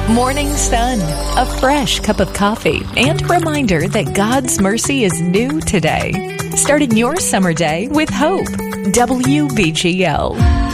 Morning sun, a fresh cup of coffee, and a reminder that God's mercy is new today. Starting your summer day with hope. WBGL.